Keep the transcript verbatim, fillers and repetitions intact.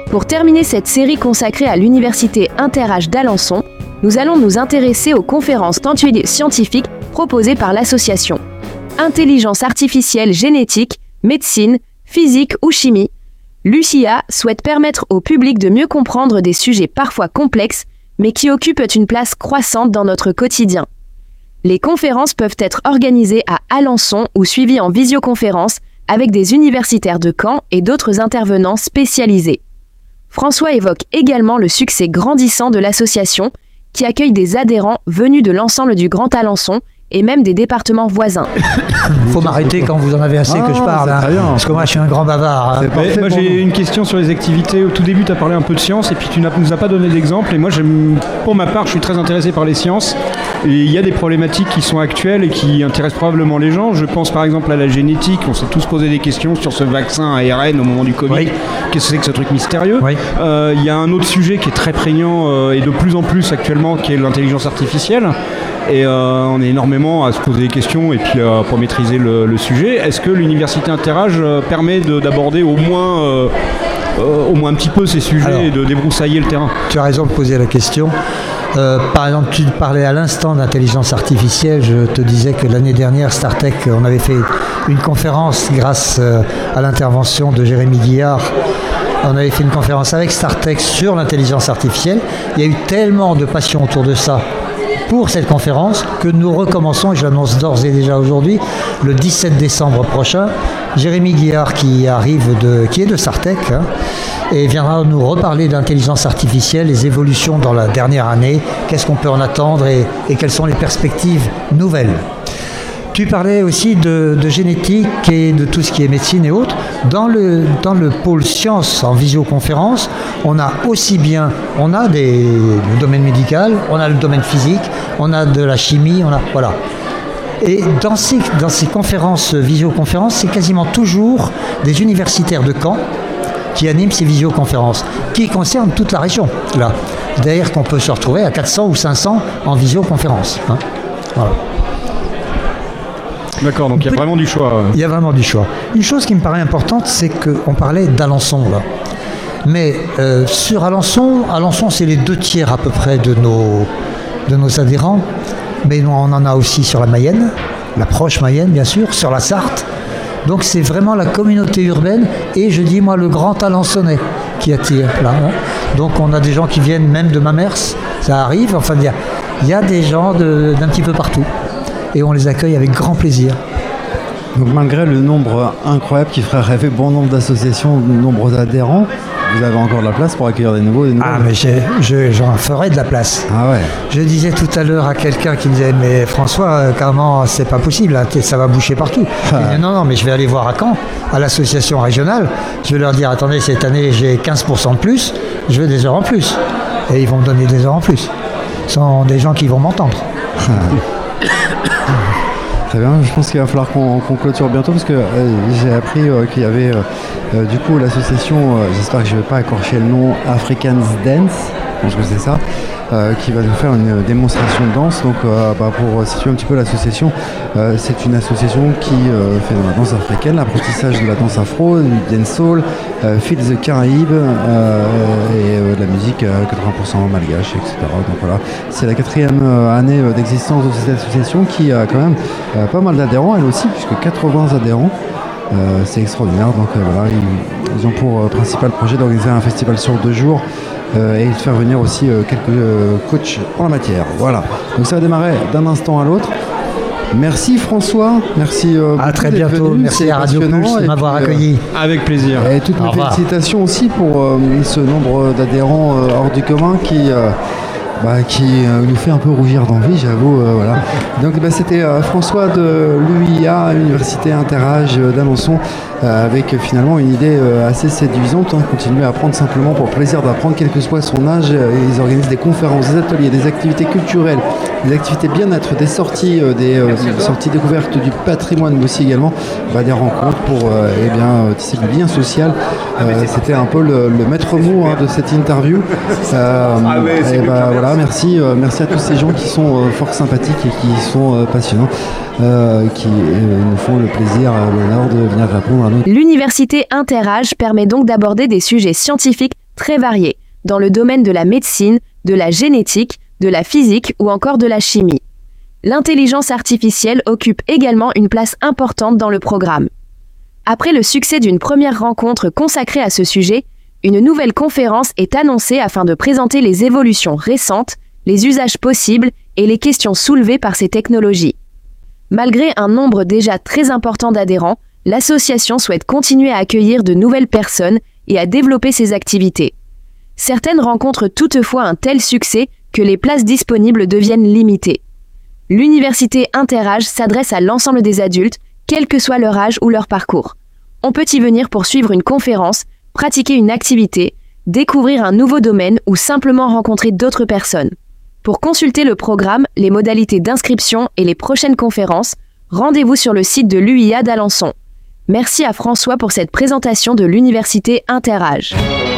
Pour terminer cette série consacrée à l'Université Inter-Âge d'Alençon, nous allons nous intéresser aux conférences tentuelles scientifiques proposées par l'association. Intelligence artificielle génétique, médecine, physique ou chimie, l'U C I A souhaite permettre au public de mieux comprendre des sujets parfois complexes, mais qui occupent une place croissante dans notre quotidien. Les conférences peuvent être organisées à Alençon ou suivies en visioconférence avec des universitaires de Caen et d'autres intervenants spécialisés. François évoque également le succès grandissant de l'association, qui accueille des adhérents venus de l'ensemble du Grand Alençon et même des départements voisins. Il faut m'arrêter quand vous en avez assez ah, que je parle, hein, parce que moi je suis un grand bavard. Hein. Moi j'ai une question sur les activités. Au tout début tu as parlé un peu de sciences et puis tu ne nous as pas donné d'exemple. Et moi pour ma part je suis très intéressé par les sciences. Et il y a des problématiques qui sont actuelles et qui intéressent probablement les gens. Je pense par exemple à la génétique. On s'est tous posé des questions sur ce vaccin A R N au moment du Covid. Oui. Qu'est-ce que c'est que ce truc mystérieux ? Oui. euh, Il y a un autre sujet qui est très prégnant euh, et de plus en plus actuellement, qui est l'intelligence artificielle. Et euh, on est énormément à se poser des questions et puis euh, pour maîtriser le, le sujet. Est-ce que l'université Inter-Âge euh, permet de, d'aborder au moins, euh, euh, au moins un petit peu ces sujets Alors, et de débroussailler le terrain ? Tu as raison de poser la question. Euh, par exemple, tu parlais à l'instant d'intelligence artificielle. Je te disais que l'année dernière, StarTech, on avait fait une conférence grâce euh, à l'intervention de Jérémy Guillard. On avait fait une conférence avec StarTech sur l'intelligence artificielle. Il y a eu tellement de passion autour de ça pour cette conférence que nous recommençons, et je l'annonce d'ores et déjà aujourd'hui, le dix-sept décembre prochain. Jérémy Guillard qui arrive de, qui est de StarTech hein, et viendra nous reparler d'intelligence artificielle, les évolutions dans la dernière année, qu'est-ce qu'on peut en attendre et, et quelles sont les perspectives nouvelles. Tu parlais aussi de, de génétique et de tout ce qui est médecine et autres. Dans le, dans le pôle sciences en visioconférence, on a aussi bien, on a des, le domaine médical, on a le domaine physique, on a de la chimie, on a, voilà. Et dans ces, dans ces conférences, visioconférences, c'est quasiment toujours des universitaires de Caen qui animent ces visioconférences, qui concernent toute la région, là. D'ailleurs qu'on peut se retrouver à quatre cents ou cinq cents en visioconférence. Hein. Voilà. D'accord, donc il y a vraiment du choix. Il y a vraiment du choix. Une chose qui me paraît importante, c'est qu'on parlait d'Alençon, là. Mais euh, sur Alençon, Alençon, c'est les deux tiers à peu près de nos, de nos adhérents. Mais on en a aussi sur la Mayenne, la proche Mayenne, bien sûr, sur la Sarthe. Donc c'est vraiment la communauté urbaine et, je dis moi, le grand Alençonnais qui attire, là. Hein. Donc on a des gens qui viennent même de Mamers, ça arrive. Enfin, il y a, il y a des gens de, d'un petit peu partout. Et on les accueille avec grand plaisir. Donc malgré le nombre incroyable qui ferait rêver bon nombre d'associations, de nombreux adhérents, vous avez encore de la place pour accueillir des nouveaux, des nouveaux. Ah mais j'ai, je, j'en ferai de la place. Ah ouais. Je disais tout à l'heure à quelqu'un qui me disait mais François, carrément c'est pas possible, là, ça va boucher partout. Ah. Je dis, non non mais je vais aller voir à Caen, à l'association régionale. Je vais leur dire attendez cette année j'ai quinze pour cent de plus, je veux des heures en plus. Et ils vont me donner des heures en plus. Ce sont des gens qui vont m'entendre. Ah. Très bien, je pense qu'il va falloir qu'on, qu'on clôture bientôt parce que euh, j'ai appris euh, qu'il y avait euh, euh, du coup l'association, euh, j'espère que je ne vais pas écorcher le nom, Africans Dance, je pense que c'est ça, euh, qui va nous faire une démonstration de danse. Donc euh, bah, pour situer un petit peu l'association, euh, c'est une association qui euh, fait de la danse africaine, l'apprentissage de la danse afro, du dancehall, euh, Feel the Caraïbes euh, et euh, de la musique euh, quatre-vingts pour cent malgache, et cetera. Donc voilà, c'est la quatrième euh, année euh, d'existence de cette association qui a quand même euh, pas mal d'adhérents, elle aussi, puisque quatre-vingts adhérents. Euh, c'est extraordinaire. Donc euh, voilà, ils, ils ont pour euh, principal projet d'organiser un festival sur deux jours. Euh, et de faire venir aussi euh, quelques euh, coachs en la matière. Voilà. Donc ça va démarrer d'un instant à l'autre. Merci François. Merci. Euh, à très bientôt. Venu. Merci c'est à Radio Pulse de m'avoir puis, accueilli. Euh, avec plaisir. Et toutes mes félicitations aussi pour euh, ce nombre d'adhérents euh, hors du commun qui. Euh, Bah, qui euh, nous fait un peu rougir d'envie, j'avoue. Euh, voilà. Donc bah, c'était euh, François de l'U I A, Université Inter-Âge euh, d'Alençon, euh, avec euh, finalement une idée euh, assez séduisante. Hein, continuer à apprendre simplement pour le plaisir d'apprendre, quel que soit son âge. Euh, ils organisent des conférences, des ateliers, des activités culturelles, des activités bien-être, des sorties, euh, des euh, sorties découvertes du patrimoine, mais aussi également bah, des rencontres pour euh, eh bien, tisser du lien social. Euh, c'était un peu le, le maître mot hein, de cette interview. Euh, et bah, voilà. Merci, euh, merci à tous ces gens qui sont euh, fort sympathiques et qui sont euh, passionnants, euh, qui euh, nous font le plaisir, euh, l'honneur de venir répondre à nous. L'Université Inter-Âge permet donc d'aborder des sujets scientifiques très variés, dans le domaine de la médecine, de la génétique, de la physique ou encore de la chimie. L'intelligence artificielle occupe également une place importante dans le programme. Après le succès d'une première rencontre consacrée à ce sujet, une nouvelle conférence est annoncée afin de présenter les évolutions récentes, les usages possibles et les questions soulevées par ces technologies. Malgré un nombre déjà très important d'adhérents, l'association souhaite continuer à accueillir de nouvelles personnes et à développer ses activités. Certaines rencontrent toutefois un tel succès que les places disponibles deviennent limitées. L'université Interage s'adresse à l'ensemble des adultes, quel que soit leur âge ou leur parcours. On peut y venir pour suivre une conférence, pratiquer une activité, découvrir un nouveau domaine ou simplement rencontrer d'autres personnes. Pour consulter le programme, les modalités d'inscription et les prochaines conférences, rendez-vous sur le site de l'U I A d'Alençon. Merci à François pour cette présentation de l'université Interage.